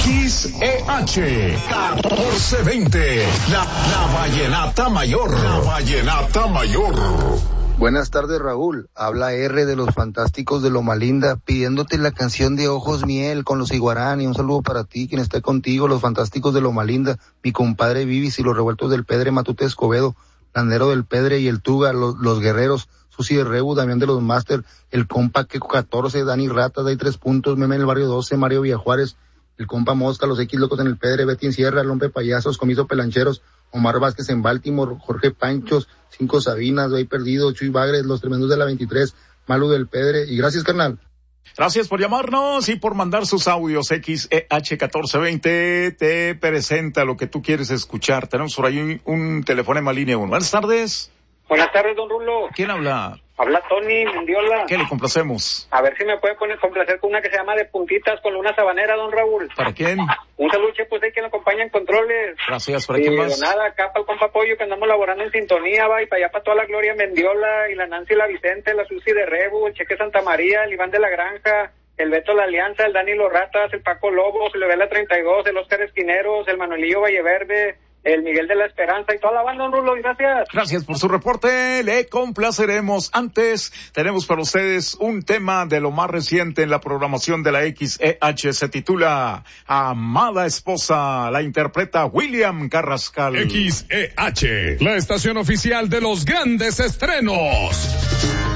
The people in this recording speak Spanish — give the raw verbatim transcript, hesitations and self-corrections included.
X E H catorce veinte, la, la vallenata mayor, la vallenata mayor. Buenas tardes, Raúl. Habla R de los Fantásticos de Loma Linda, pidiéndote la canción de Ojos Miel con los Iguarán, y un saludo para ti, quien esté contigo, los Fantásticos de Loma Linda, mi compadre Vivis y los Revueltos del Pedre, Matute Escobedo, Landero del Pedre y el Tuga, los, los Guerreros, Susi de Rebu, Damián de los Máster, el compa Queco catorce, Dani Ratas, de ahí tres puntos, Meme en el Barrio doce, Mario Villajuárez, el compa Mosca, los X Locos en el Pedre, Betty en Sierra, Lompe Payasos, Comiso Pelancheros, Omar Vázquez en Baltimore, Jorge Panchos, Cinco Sabinas, Bay Perdido, Chuy Bagres, los Tremendos de la veintitrés, Malu del Pedre, y gracias, carnal. Gracias por llamarnos y por mandar sus audios. X E H catorce veinte te presenta lo que tú quieres escuchar. Tenemos por ahí un, un teléfono en la línea uno. Buenas tardes. Buenas tardes, don Rulo. ¿Quién habla? Habla Tony Mendiola. ¿Qué le complacemos? A ver si me puede poner complacer con una que se llama De Puntitas con Luna Sabanera, don Raúl. ¿Para quién? Un saludo, pues hay quien lo acompaña en controles. Gracias. ¿Para quién más? Y nada, acá para el compa Pollo que andamos laborando en sintonía, va, y para allá para toda la Gloria Mendiola, y la Nancy la Vicente, la Susi de Rebu, el Cheque Santa María, el Iván de la Granja, el Beto La Alianza, el Dani Los Ratas, el Paco Lobos, el Levela treinta y dos, el Oscar Esquineros, el Manuelillo Valleverde, el Miguel de la Esperanza y toda la banda, don Rulo, gracias. Gracias por su reporte, le complaceremos. Antes, tenemos para ustedes un tema de lo más reciente en la programación de la X E H, se titula Amada Esposa, la interpreta William Carrascal. X E H, la estación oficial de los grandes estrenos.